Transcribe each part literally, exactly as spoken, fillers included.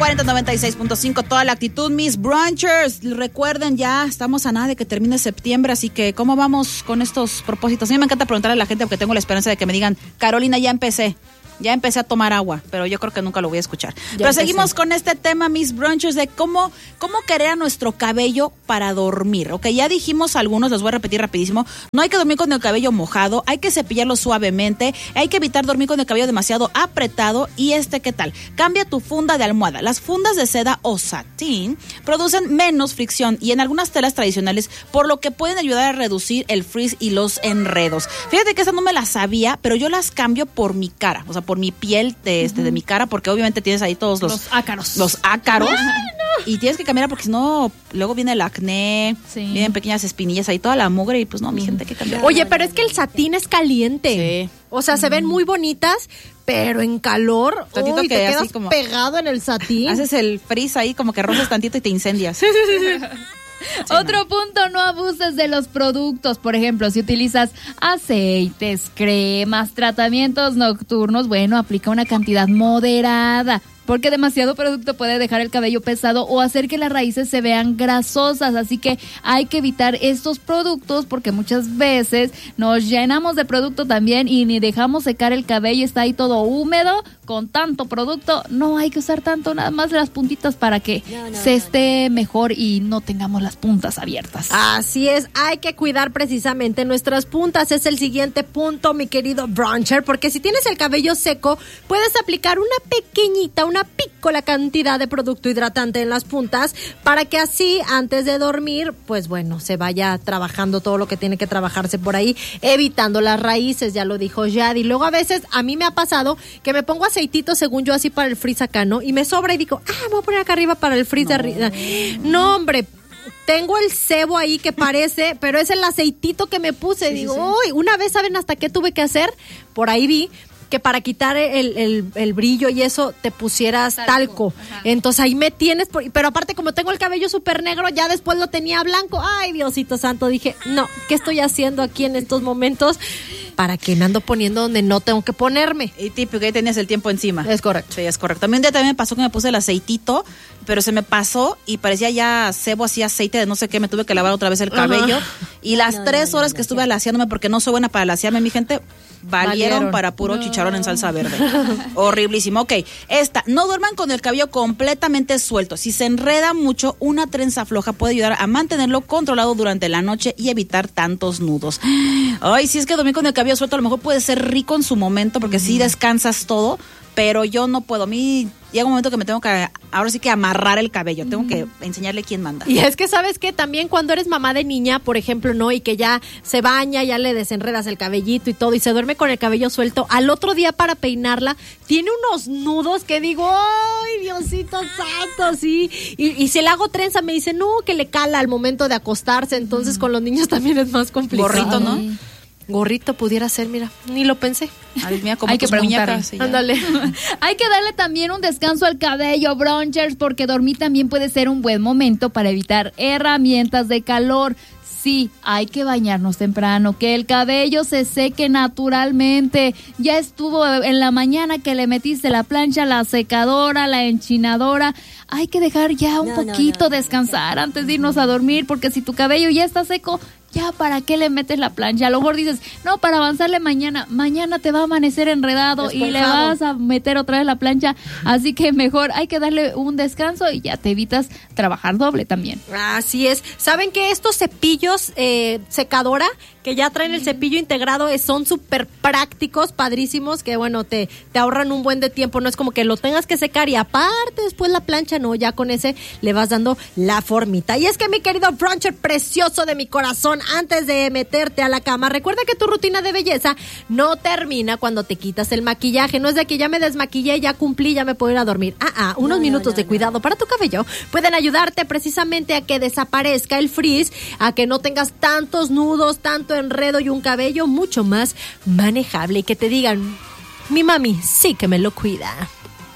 cuarenta noventa y seis punto cinco, toda la actitud, mis brunchers. Recuerden, ya estamos a nada de que termine septiembre, así que ¿cómo vamos con estos propósitos? A mí me encanta preguntarle a la gente porque tengo la esperanza de que me digan, Carolina, ya empecé. Ya empecé a tomar agua, pero yo creo que nunca lo voy a escuchar. Ya pero empecé. Seguimos con este tema, mis brunchers, de cómo, cómo querer a nuestro cabello para dormir. Ok, ya dijimos algunos, los voy a repetir rapidísimo. No hay que dormir con el cabello mojado, hay que cepillarlo suavemente, hay que evitar dormir con el cabello demasiado apretado. Y este, ¿qué tal? Cambia tu funda de almohada. Las fundas de seda o satín producen menos fricción y en algunas telas tradicionales, por lo que pueden ayudar a reducir el frizz y los enredos. Fíjate que esa no me la sabía, pero yo las cambio por mi cara, o sea, por mi piel de, este, uh-huh. de mi cara, porque obviamente tienes ahí todos los, los ácaros. Los ácaros. Ay, no. Y tienes que cambiar porque si no, luego viene el acné, sí. vienen pequeñas espinillas ahí, toda la mugre y pues no, mi gente, hay que cambiar. Oye, pero es que el satín es caliente. Sí. O sea, uh-huh. se ven muy bonitas, pero en calor, tantito uy, que te quedas así como pegado en el satín. Haces el frizz ahí, como que rozas tantito y te incendias. Sí, sí, sí. Sí, Otro no. punto, no abuses de los productos. Por ejemplo, si utilizas aceites, cremas, tratamientos nocturnos, bueno, aplica una cantidad moderada, porque demasiado producto puede dejar el cabello pesado o hacer que las raíces se vean grasosas, así que hay que evitar estos productos porque muchas veces nos llenamos de producto también y ni dejamos secar el cabello, está ahí todo húmedo con tanto producto. No hay que usar tanto, nada más las puntitas para que no, no, se esté no. mejor y no tengamos las puntas abiertas. Así es, hay que cuidar precisamente nuestras puntas, es el siguiente punto, mi querido bruncher, porque si tienes el cabello seco, puedes aplicar una pequeñita, una pícola cantidad de producto hidratante en las puntas para que así antes de dormir, pues bueno, se vaya trabajando todo lo que tiene que trabajarse por ahí, evitando las raíces, ya lo dijo Yadi. Luego a veces a mí me ha pasado que me pongo aceitito según yo así para el frizz acá, ¿no? Y me sobra y digo, ah, me voy a poner acá arriba para el frizz no. de arriba. No, hombre, tengo el sebo ahí que parece, pero es el aceitito que me puse. Sí, digo, uy, sí, sí. Una vez, ¿saben hasta qué tuve que hacer? Por ahí vi que para quitar el, el, el brillo y eso te pusieras talco. talco. Entonces ahí me tienes, por, pero aparte como tengo el cabello súper negro, ya después lo tenía blanco. Ay, Diosito santo, dije, no, ¿qué estoy haciendo aquí en estos momentos? ¿Para qué me ando poniendo donde no tengo que ponerme? Y típico, que ahí tenías el tiempo encima. Es correcto. Sí, es correcto. También un día también me pasó que me puse el aceitito, pero se me pasó y parecía ya sebo, así aceite de no sé qué, me tuve que lavar otra vez el cabello. Uh-huh. Y las no, tres no, no, horas no, que estuve alaciándome, porque no soy buena para alaciarme, mi gente, valieron, valieron. para puro no. chicharrón en salsa verde. Horriblísimo. Ok, esta, no duerman con el cabello completamente suelto. Si se enreda mucho, una trenza floja puede ayudar a mantenerlo controlado durante la noche y evitar tantos nudos. Ay, si es que dormir con el cabello suelto a lo mejor puede ser rico en su momento, porque mm. sí descansas todo, pero yo no puedo. A mí llega un momento que me tengo que, ahora sí que amarrar el cabello, tengo que enseñarle quién manda. Y es que, ¿sabes qué? También cuando eres mamá de niña, por ejemplo, ¿no? Y que ya se baña, ya le desenredas el cabellito y todo, y se duerme con el cabello suelto, al otro día para peinarla, tiene unos nudos que digo, ¡ay, Diosito santo! Sí. Y, y si le hago trenza, me dice, no, que le cala al momento de acostarse, entonces mm. con los niños también es más complicado. Gorrito, ¿no? Ay. Gorrito pudiera ser, mira, ni lo pensé. Ay, mira, como hay que preguntarle. Sí, ándale. Hay que darle también un descanso al cabello, brunchers, porque dormir también puede ser un buen momento para evitar herramientas de calor. Sí, hay que bañarnos temprano, que el cabello se seque naturalmente. Ya estuvo en la mañana que le metiste la plancha, la secadora, la enchinadora. Hay que dejar ya un no, poquito no, no, descansar no, no. antes de irnos a dormir, porque si tu cabello ya está seco, ya para qué le metes la plancha. A lo mejor dices, no, para avanzarle mañana. Mañana te va a amanecer enredado Despejado. y le vas a meter otra vez la plancha. Así que mejor hay que darle un descanso y ya te evitas trabajar doble también. Así es. ¿Saben que estos cepillos eh, secadora que ya traen el cepillo integrado son súper prácticos, padrísimos, que bueno, te, te ahorran un buen de tiempo? No es como que lo tengas que secar y aparte después la plancha, no, ya con ese le vas dando la formita. Y es que, mi querido bruncher precioso de mi corazón, antes de meterte a la cama, recuerda que tu rutina de belleza no termina cuando te quitas el maquillaje. No es de que ya me desmaquillé, ya cumplí, ya me puedo ir a dormir. Ah, ah, unos no, minutos no, no, de cuidado no. para tu cabello pueden ayudarte precisamente a que desaparezca el frizz, a que no tengas tantos nudos, tanto enredo y un cabello mucho más manejable, y que te digan, mi mami sí que me lo cuida.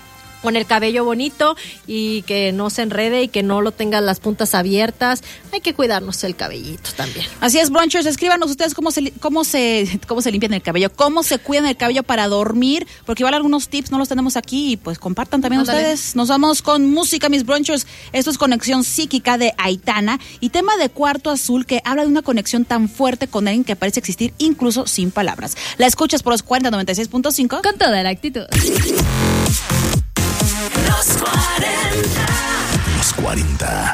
con el cabello bonito y que no se enrede y que no lo tengan las puntas abiertas. Hay que cuidarnos el cabellito también. Así es, brunchers, escríbanos ustedes cómo se cómo se cómo se limpian el cabello, cómo se cuidan el cabello para dormir, porque igual algunos tips no los tenemos aquí y pues compartan también Ándale. ustedes. Nos vamos con música, mis brunchers. Esto es Conexión Psíquica de Aitana y tema de Cuarto Azul, que habla de una conexión tan fuerte con alguien que parece existir incluso sin palabras. La escuchas por los cuarenta noventa y seis punto cinco. Con toda la actitud. Los cuarenta. Los cuarenta.